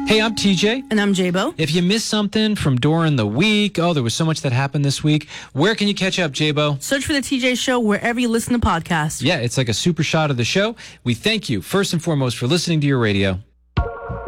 Hey, I'm TJ. And I'm Jabo. If you missed something from during the week, there was so much that happened this week, where can you catch up, Jabo? Search for The TJ Show wherever you listen to podcasts. Yeah, it's like a super shot of the show. We thank you, first and foremost, for listening to your radio.